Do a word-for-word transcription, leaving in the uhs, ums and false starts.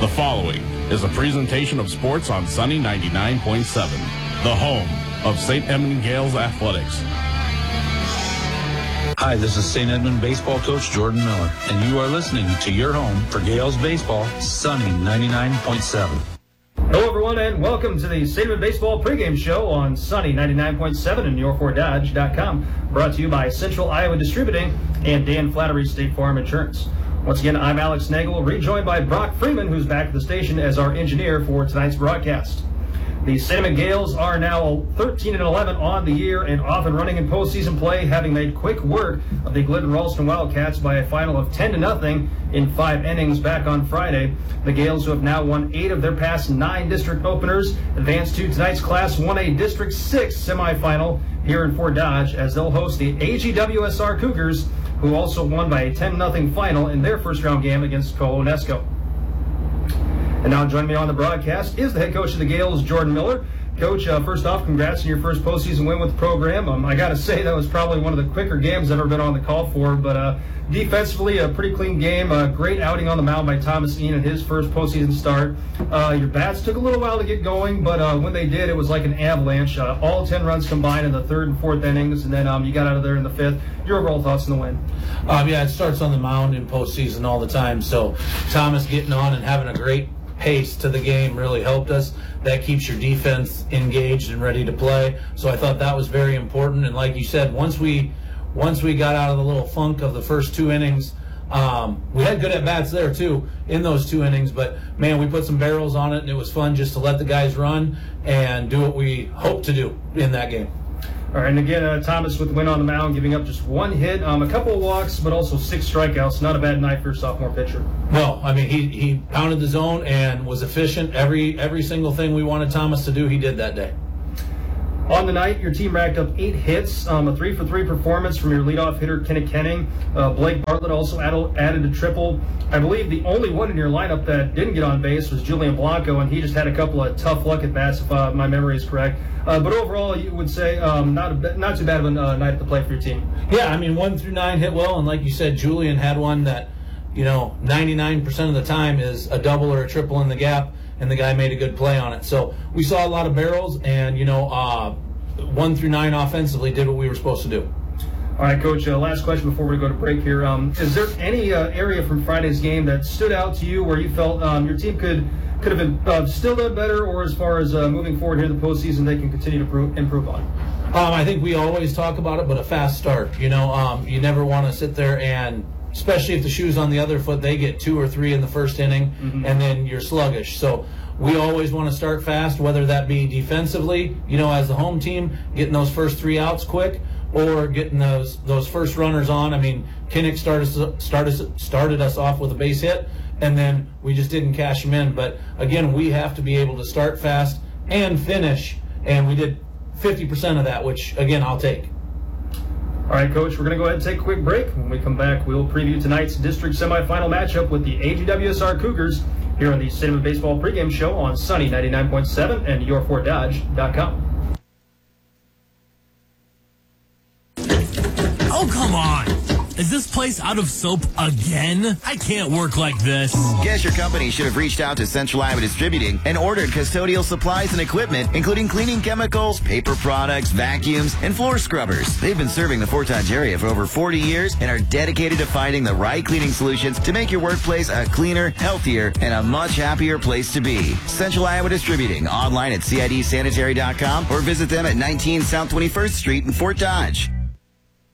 The following is a presentation of sports on Sunny ninety-nine point seven, the home of Saint Edmund Gales Athletics. Hi, this is Saint Edmund baseball coach Jordan Miller, and you are listening to your home for Gales baseball, Sunny ninety-nine point seven. Hello, everyone, and welcome to the Saint Edmund Baseball pregame show on Sunny ninety-nine point seven and your ford dodge dot com, brought to you by Central Iowa Distributing and Dan Flattery State Farm Insurance. Once again, I'm Alex Nagel, rejoined by Brock Freeman, who's back at the station as our engineer for tonight's broadcast. The Saint Edmund Gales are now thirteen and eleven on the year and off and running in postseason play, having made quick work of the Glidden-Ralston Wildcats by a final of ten to nothing in five innings back on Friday. The Gales, who have now won eight of their past nine district openers, advance to tonight's Class one A District six semifinal here in Fort Dodge, as they'll host the A G W S R Cougars, who also won by a ten to nothing final in their first round game against Cohonesco. And now joining me on the broadcast is the head coach of the Gales, Jordan Miller. Coach, uh, first off, congrats on your first postseason win with the program. Um, I got to say, that was probably one of the quicker games I've ever been on the call for. But uh, defensively, a pretty clean game. A great outing on the mound by Thomas Ian at his first postseason start. Uh, your bats took a little while to get going, but uh, when they did, it was like an avalanche. Uh, all ten runs combined in the third and fourth innings, and then um, you got out of there in the fifth. Your overall thoughts on the win? Um, yeah, it starts on the mound in postseason all the time. So Thomas getting on and having a great pace to the game really helped us. That keeps your defense engaged and ready to play. So I thought that was very important. And like you said, once we once we got out of the little funk of the first two innings, um, we had good at-bats there too in those two innings. But, man, we put some barrels on it, and it was fun just to let the guys run and do what we hope to do in that game. All right, and again, uh, Thomas with the win on the mound, giving up just one hit, um, a couple of walks, but also six strikeouts. Not a bad night for a sophomore pitcher. No, I mean, he, he pounded the zone and was efficient. Every every single thing we wanted Thomas to do, he did that day. On the night, your team racked up eight hits, um, a three for three performance from your leadoff hitter, Kenneth Kenning. Uh, Blake Bartlett also added, added a triple. I believe the only one in your lineup that didn't get on base was Julian Blanco, and he just had a couple of tough luck at bats, if uh, my memory is correct. Uh, but overall, you would say um, not a, not too bad of a uh, night at the plate for your team. Yeah, I mean, one through nine hit well, and like you said, Julian had one that, you know, ninety-nine percent of the time is a double or a triple in the gap, and the guy made a good play on it. So we saw a lot of barrels, and, you know, uh, one through nine offensively did what we were supposed to do. All right, Coach, uh, last question before we go to break here. Um, is there any uh, area from Friday's game that stood out to you where you felt um, your team could could have been uh, still done better, or as far as uh, moving forward here in the postseason, they can continue to prove, improve on? Um, I think we always talk about it, but a fast start. You know, um, you never want to sit there and, especially if the shoe's on the other foot, they get two or three in the first inning, mm-hmm. and then you're sluggish. So we always want to start fast, whether that be defensively, you know, as the home team, getting those first three outs quick, or getting those those first runners on. I mean, Kinnick started started started us off with a base hit, and then we just didn't cash him in. But again, we have to be able to start fast and finish, and we did fifty percent of that, which again I'll take. All right, Coach, we're going to go ahead and take a quick break. When we come back, we'll preview tonight's district semifinal matchup with the A G W S R Cougars here on the Saint Edmund Baseball pregame show on Sunny ninety-nine point seven and your ford dodge dot com. Oh, come on. Is this place out of soap again? I can't work like this. Guess your company should have reached out to Central Iowa Distributing and ordered custodial supplies and equipment, including cleaning chemicals, paper products, vacuums, and floor scrubbers. They've been serving the Fort Dodge area for over forty years and are dedicated to finding the right cleaning solutions to make your workplace a cleaner, healthier, and a much happier place to be. Central Iowa Distributing, online at C I D sanitary dot com or visit them at nineteen South twenty-first Street in Fort Dodge.